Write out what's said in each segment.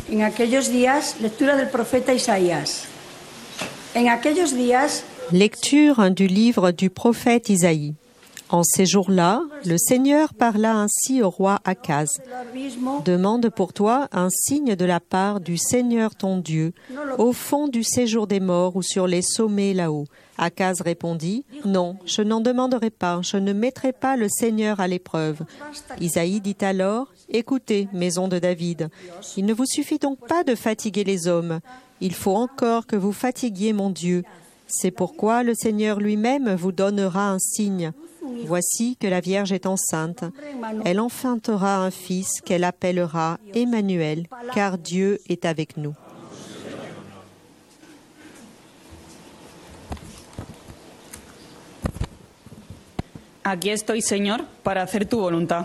En aquellos días, lectura del profeta Isaías. En aquellos días, lecture du livre du prophète Isaïe. En ces jours-là, le Seigneur parla ainsi au roi Akaz. Demande pour toi un signe de la part du Seigneur ton Dieu, au fond du séjour des morts ou sur les sommets là-haut. Akaz répondit, non, je n'en demanderai pas, je ne mettrai pas le Seigneur à l'épreuve. Isaïe dit alors, écoutez, maison de David, il ne vous suffit donc pas de fatiguer les hommes, il faut encore que vous fatiguiez mon Dieu. C'est pourquoi le Seigneur lui-même vous donnera un signe. Voici que la Vierge est enceinte. Elle enfantera un fils qu'elle appellera Emmanuel, car Dieu est avec nous. Aquí estoy, Señor, para hacer tu voluntad.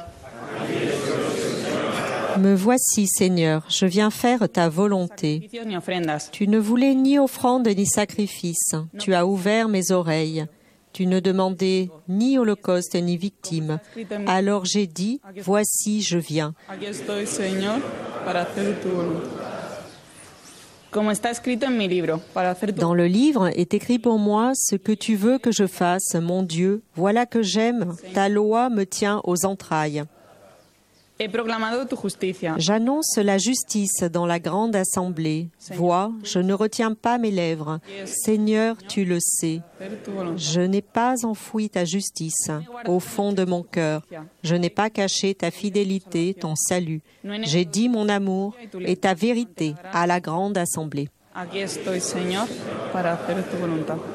Me voici, Seigneur, je viens faire ta volonté. Tu ne voulais ni offrande ni sacrifice. Tu as ouvert mes oreilles. Tu ne demandais ni holocauste ni victime. Alors j'ai dit, voici, je viens. Aquí estoy, Señor, para hacer tu voluntad. Como está escrito en mi libro, para hacer tu... Dans le livre est écrit pour moi ce que tu veux que je fasse, mon Dieu. Voilà que j'aime. Ta loi me tient aux entrailles. He proclamado tu justicia. J'annonce la justice dans la grande assemblée. Vois, je ne retiens pas mes lèvres. Seigneur, tu le sais. Je n'ai pas enfoui ta justice au fond de mon cœur. Je n'ai pas caché ta fidélité, ton salut. J'ai dit mon amour et ta vérité à la grande assemblée. Aquí estoy, Señor, para hacer tu voluntad.